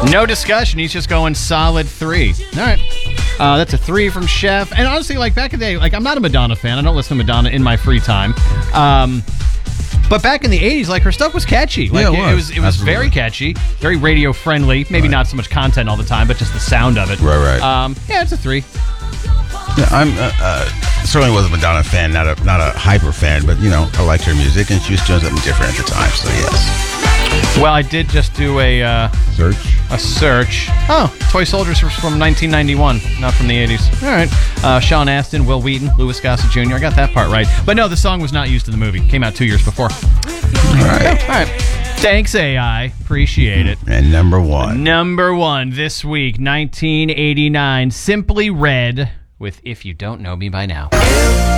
No discussion. He's just going solid 3. All right. That's a 3 from Chef. And honestly, like back in the day, like I'm not a Madonna fan. I don't listen to Madonna in my free time. But back in the 80s, like her stuff was catchy. Like Yeah, it was very catchy, very radio friendly. Maybe not so much content all the time, but just the sound of it. Right. Yeah, it's a 3. Yeah, I'm certainly was a Madonna fan, not a hyper fan, but I liked her music, and she was doing something different at the time. So yes. Well, I did just do a search. Oh, Toy Soldiers from 1991, not from the 80s. All right. Sean Astin, Will Wheaton, Louis Gossett Jr. I got that part right. But no, the song was not used in the movie. Came out 2 years before. All right. Thanks, AI. Appreciate it. And number one this week, 1989, Simply Red with If You Don't Know Me By Now.